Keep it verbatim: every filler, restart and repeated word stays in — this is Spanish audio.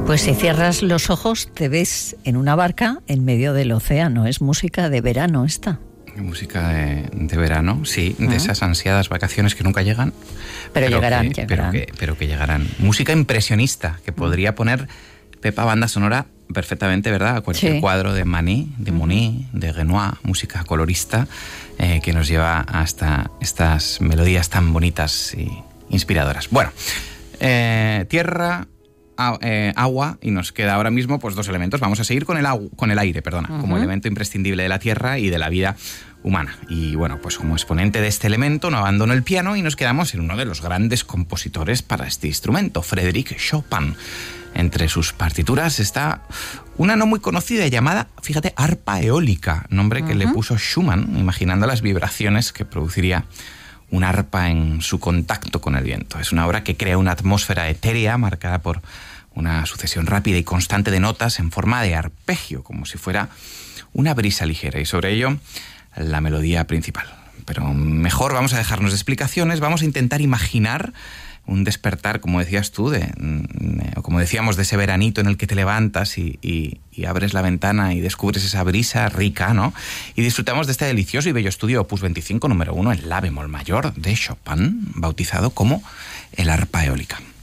Pues si cierras los ojos te ves en una barca en medio del océano. Es música de verano esta. Música de, de verano, sí, de uh-huh. esas ansiadas vacaciones que nunca llegan. Pero, pero llegarán, que, llegarán. Pero que, pero que llegarán. Música impresionista, que podría poner Pepa banda sonora perfectamente, ¿verdad? A cualquier sí. cuadro de Maní, de Monet, de Renoir, música colorista, eh, que nos lleva hasta estas melodías tan bonitas y inspiradoras. Bueno, eh, tierra... Eh, agua, y nos queda ahora mismo pues dos elementos. Vamos a seguir con el, agu- con el aire, perdona, uh-huh. como elemento imprescindible de la tierra y de la vida humana. Y bueno, pues como exponente de este elemento no abandono el piano y nos quedamos en uno de los grandes compositores para este instrumento, Frédéric Chopin. Entre sus partituras está una no muy conocida llamada, fíjate, arpa eólica, nombre que uh-huh. le puso Schumann, imaginando las vibraciones que produciría un arpa en su contacto con el viento. Es una obra que crea una atmósfera etérea marcada por una sucesión rápida y constante de notas en forma de arpegio, como si fuera una brisa ligera, y sobre ello la melodía principal. Pero mejor vamos a dejarnos de explicaciones, vamos a intentar imaginar un despertar, como decías tú, de, o como decíamos, de ese veranito en el que te levantas y, y, y abres la ventana y descubres esa brisa rica, ¿no? Y disfrutamos de este delicioso y bello estudio Opus veinticinco número uno en la bemol mayor de Chopin, bautizado como el arpa eólica.